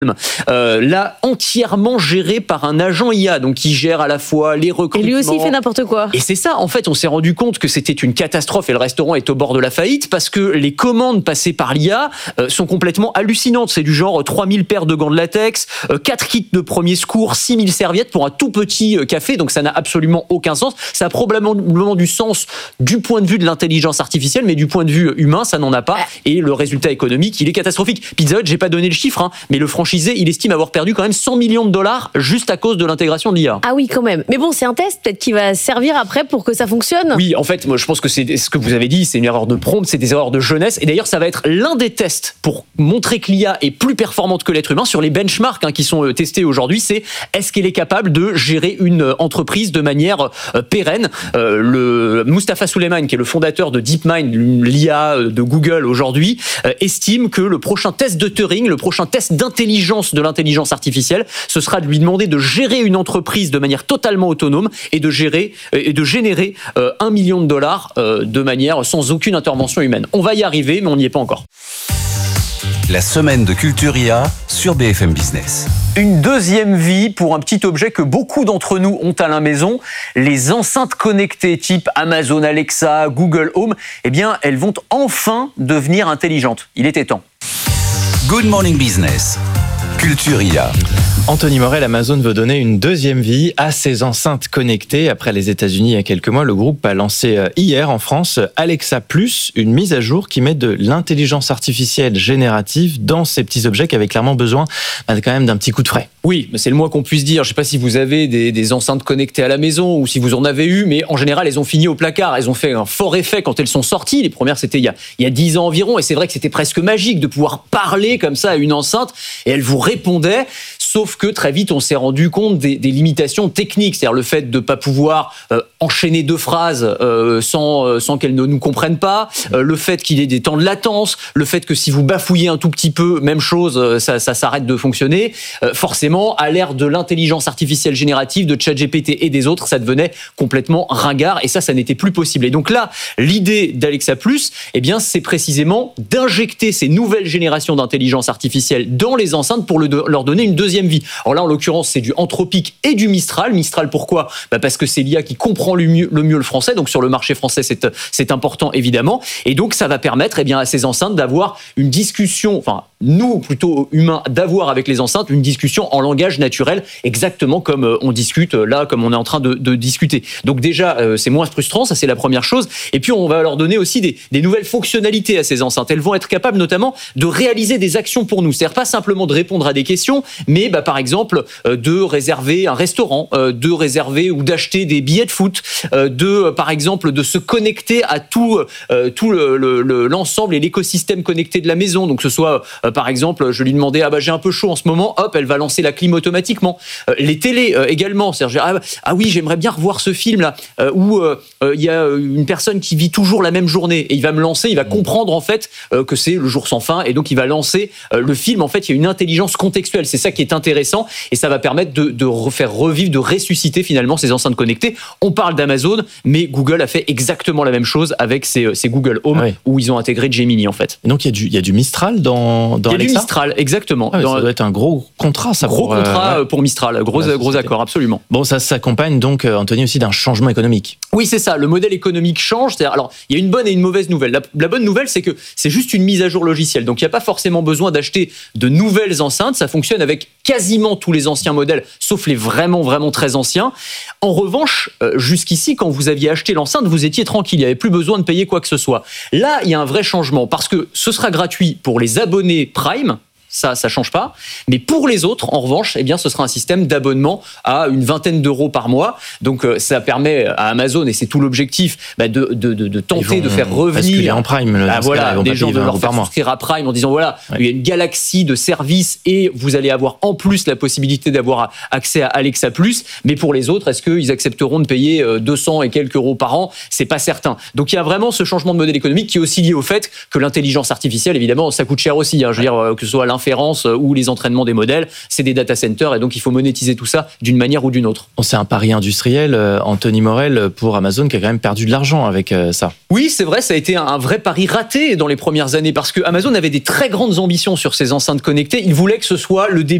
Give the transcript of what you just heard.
là entièrement géré par un agent IA, donc qui gère à la fois les recrutements. Et lui aussi il fait n'importe quoi. Et c'est ça, en fait, on s'est rendu compte que c'était une catastrophe et le restaurant est au bord de la faillite parce que les commandes passées par l'IA sont complètement hallucinantes. C'est du genre 3000 paires de gants de latex, 4 kits de premier secours, 6000 serviettes pour un tout petit café, donc ça n'a absolument aucun sens. Ça a probablement du sens du point de vue de l'intelligence artificielle, mais du point de vue humain, ça n'en a pas. Et le résultat économique, il est catastrophique. Pizza Hut, j'ai pas donné le chiffre, mais le franchisé, il estime avoir perdu quand même 100 millions de dollars juste à cause de l'intégration de l'IA. Ah oui, quand même. Mais bon, c'est un test, peut-être qui va servir après pour que ça fonctionne. Oui, en fait, moi, je pense que c'est ce que vous avez dit, c'est une erreur de prompt, c'est des erreurs de jeunesse. Et d'ailleurs, ça va être l'un des tests pour montrer que l'IA est plus performante que l'être humain sur les benchmarks qui sont testés aujourd'hui. C'est est-ce qu'elle est capable de gérer une entreprise de manière pérenne. Le Mustafa Suleyman, qui est le fondateur de DeepMind, l'IA de Google aujourd'hui, estime que le prochain test de Turing, le prochain test d'intelligence de l'intelligence artificielle, ce sera de lui demander de gérer une entreprise de manière totalement autonome et de générer 1 million de dollars de manière sans aucune intervention humaine. On va y arriver, mais on n'y est pas encore. La semaine de Culture IA sur BFM Business. Une deuxième vie pour un petit objet que beaucoup d'entre nous ont à la maison, les enceintes connectées type Amazon Alexa, Google Home, eh bien, elles vont enfin devenir intelligentes. Il était temps. Good Morning Business. Culture IA. Anthony Morel, Amazon veut donner une deuxième vie à ses enceintes connectées. Après les États-Unis il y a quelques mois, le groupe a lancé hier en France Alexa Plus, une mise à jour qui met de l'intelligence artificielle générative dans ces petits objets qui avaient clairement besoin quand même d'un petit coup de frais. Oui, c'est le moins qu'on puisse dire. Je ne sais pas si vous avez des enceintes connectées à la maison ou si vous en avez eu, mais en général, elles ont fini au placard. Elles ont fait un fort effet quand elles sont sorties. Les premières, c'était il y a 10 ans environ, et c'est vrai que c'était presque magique de pouvoir parler comme ça à une enceinte, et elle vous répondait. Sauf que très vite, on s'est rendu compte des limitations techniques, c'est-à-dire le fait de ne pas pouvoir enchaîner deux phrases sans qu'elles ne nous comprennent pas, le fait qu'il y ait des temps de latence, le fait que si vous bafouillez un tout petit peu, même chose, ça s'arrête de fonctionner. Forcément, à l'ère de l'intelligence artificielle générative, de ChatGPT et des autres, ça devenait complètement ringard, et ça n'était plus possible. Et donc là, l'idée d'Alexa Plus, eh bien, c'est précisément d'injecter ces nouvelles générations d'intelligence artificielle dans les enceintes pour leur donner une deuxième vie. Alors là, en l'occurrence, c'est du Anthropic et du Mistral. Mistral, pourquoi ? Parce que c'est l'IA qui comprend le mieux le français. Donc sur le marché français, c'est important, évidemment. Et donc, ça va permettre à ces enceintes d'avoir une discussion, enfin, nous, plutôt humains, d'avoir avec les enceintes une discussion en langage naturel, exactement comme on discute là, comme on est en train de discuter. Donc déjà, c'est moins frustrant, ça c'est la première chose. Et puis, on va leur donner aussi des nouvelles fonctionnalités à ces enceintes. Elles vont être capables notamment de réaliser des actions pour nous. C'est-à-dire pas simplement de répondre à des questions, mais par exemple, de réserver un restaurant, de réserver ou d'acheter des billets de foot, par exemple, de se connecter à tout l'ensemble et l'écosystème connecté de la maison. Donc, que ce soit, par exemple, je lui demandais, j'ai un peu chaud en ce moment, hop, elle va lancer la clim automatiquement. Les télés également, c'est-à-dire, oui, j'aimerais bien revoir ce film-là, où il y a une personne qui vit toujours la même journée, et il va me lancer, il va comprendre, en fait, que c'est le jour sans fin, et donc il va lancer le film. En fait, il y a une intelligence contextuelle. C'est ça qui est intéressant, et ça va permettre de faire revivre, de ressusciter finalement ces enceintes connectées. On parle d'Amazon, mais Google a fait exactement la même chose avec ses Google Home, où ils ont intégré Gemini, en fait. Et donc il y a du Mistral dans Alexa. Il y a du Mistral, exactement. Ça doit être un gros contrat, ça. Gros contrat pour Mistral, gros accord, absolument. Bon, ça s'accompagne donc, Anthony, aussi d'un changement économique. Oui, c'est ça. Le modèle économique change. Alors, il y a une bonne et une mauvaise nouvelle. La bonne nouvelle, c'est que c'est juste une mise à jour logicielle. Donc, il n'y a pas forcément besoin d'acheter de nouvelles enceintes. Ça fonctionne avec quasiment tous les anciens modèles, sauf les vraiment, vraiment très anciens. En revanche, jusqu'ici, quand vous aviez acheté l'enceinte, vous étiez tranquille. Il n'y avait plus besoin de payer quoi que ce soit. Là, il y a un vrai changement parce que ce sera gratuit pour les abonnés Prime. Ça change pas. Mais pour les autres, en revanche, ce sera un système d'abonnement à une vingtaine d'euros par mois. Donc, ça permet à Amazon, et c'est tout l'objectif, de tenter de faire revenir en Prime, des gens, de leur faire souscrire à Prime en disant il y a une galaxie de services et vous allez avoir en plus la possibilité d'avoir accès à Alexa Plus. Mais pour les autres, est-ce qu'ils accepteront de payer 200 et quelques euros par an ? C'est pas certain. Donc, il y a vraiment ce changement de modèle économique qui est aussi lié au fait que l'intelligence artificielle, évidemment, ça coûte cher aussi. Je veux dire, que ce soit l'inférence ou les entraînements des modèles, c'est des data centers et donc il faut monétiser tout ça d'une manière ou d'une autre. C'est un pari industriel, Anthony Morel, pour Amazon qui a quand même perdu de l'argent avec ça. Oui, c'est vrai, ça a été un vrai pari raté dans les premières années parce que Amazon avait des très grandes ambitions sur ces enceintes connectées. Il voulait que ce soit le début